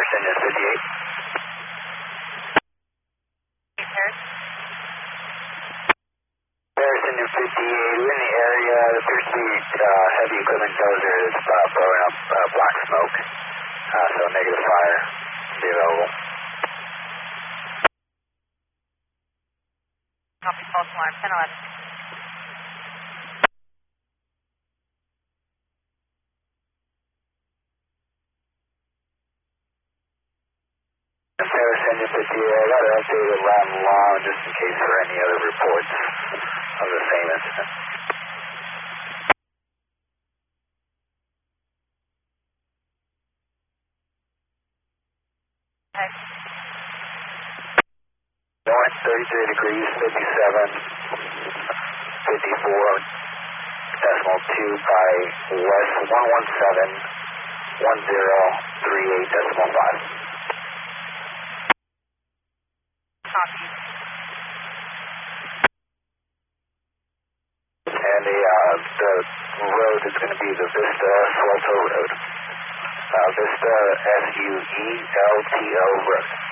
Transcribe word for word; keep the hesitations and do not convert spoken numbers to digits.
Paris Engine fifty-eight. Paris Engine fifty-eight, we're in the area. There appears to be uh, heavy equipment dozer that's uh, blowing up uh, black smoke. Uh, so negative fire should be available. Copy, false alarm, ten eleven. Paris Engine fifty-eight, I got to update the lab law just in case there are any other reports of the same incident. Okay. North thirty-three degrees, fifty-seven, fifty-four, decimal two by west one one seven, one zero three eight, decimal five. Copy. And the, uh, the road is going to be the Vista Suelto Road. Uh, Vista S U E L T O Road.